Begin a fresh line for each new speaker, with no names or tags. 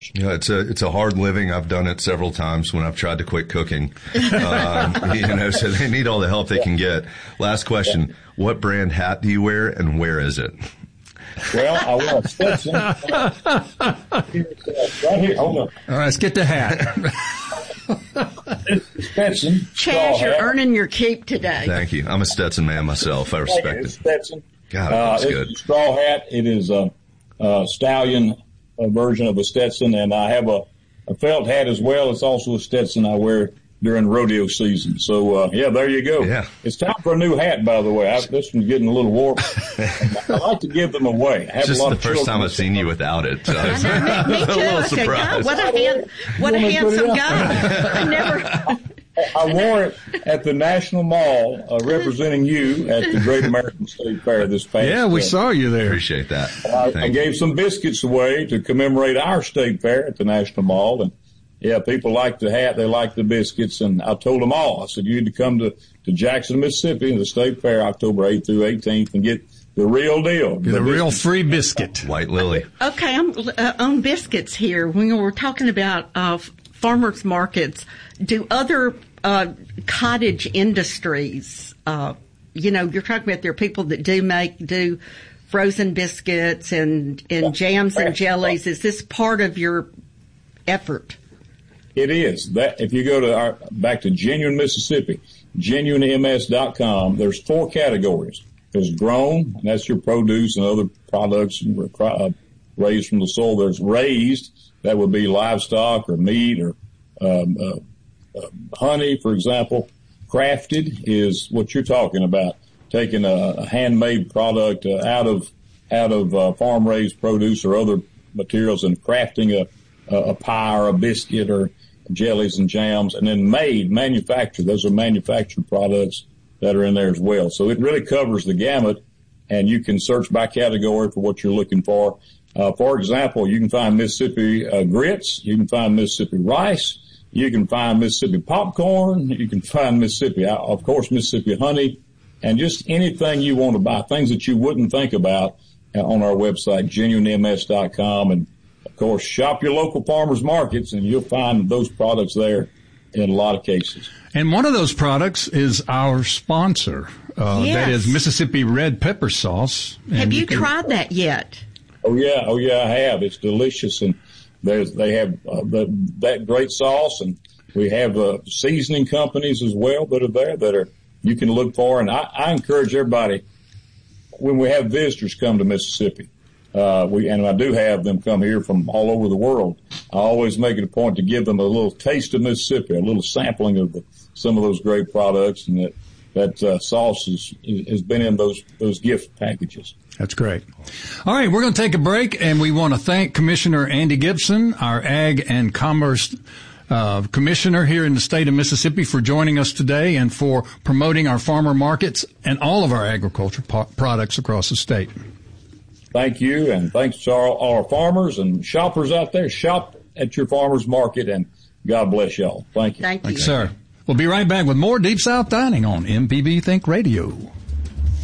Yeah, it's a hard living. I've done it several times when I've tried to quit cooking. So they need all the help they can get. Last question. What brand hat do you wear and where is it?
Well, I wear a Stetson. Right here. Hold on.
All right, let's get the hat.
Stetson.
Chaz, you're earning your keep today.
Thank you. I'm a Stetson man myself. I respect it.
Stetson.
God, that looks good.
It's a straw hat. It is a stallion version of a Stetson, and I have a felt hat as well. It's also a Stetson I wear during rodeo season. So, there you go.
Yeah.
It's time for a new hat, by the way. This one's getting a little warped. I like to give them away. I have
Just
a lot
the
of
first time I've seen you without it. So I know,
me too.
a little
I said, God,
surprised.
what a handsome guy. I never...
I wore it at the National Mall, representing you at the Great American State Fair this past.
Yeah, we saw you there.
Appreciate that.
I gave some biscuits away to commemorate our state fair at the National Mall, and people like the hat, they like the biscuits, and I told them all. I said, you need to come to Jackson, Mississippi, the state fair, October 8th through 18th, and get the real deal.
The real free biscuit.
White Lily.
Okay, I'm on biscuits here. When we're talking about farmers markets, do other cottage industries, you're talking about there are people that do frozen biscuits and jams and jellies. Is this part of your effort?
It is. That if you go to back to Genuine Mississippi, genuinems.com, there's 4 categories. There's grown, and that's your produce and other products raised from the soil. There's raised, that would be livestock or meat or honey, for example. Crafted is what you're talking about, taking a handmade product out of farm raised produce or other materials and crafting a pie or a biscuit or jellies and jams. And then manufactured, those are manufactured products that are in there as well. So it really covers the gamut, and you can search by category for what you're looking for. For example, you can find Mississippi grits, you can find Mississippi rice, you can find Mississippi popcorn, you can find Mississippi honey, and just anything you want to buy, things that you wouldn't think about on our website, genuinems.com. And, of course, shop your local farmers markets, and you'll find those products there in a lot of cases.
And one of those products is our sponsor.
Yes.
That is Mississippi Red Pepper Sauce.
Have you tried that yet?
Oh yeah, I have. It's delicious, and they have that great sauce, and we have seasoning companies as well that are there you can look for. And I encourage everybody, when we have visitors come to Mississippi, and I do have them come here from all over the world, I always make it a point to give them a little taste of Mississippi, a little sampling of some of those great products, and that sauce has been in those gift packages.
That's great. All right, we're going to take a break, and we want to thank Commissioner Andy Gibson, our Ag and Commerce Commissioner here in the state of Mississippi, for joining us today and for promoting our farmer markets and all of our agriculture products across the state.
Thank you, and thanks to all our farmers and shoppers out there. Shop at your farmer's market, and God bless y'all. Thank you.
Thank you.
Thanks, sir. We'll be right back with more Deep South Dining on MPB Think Radio.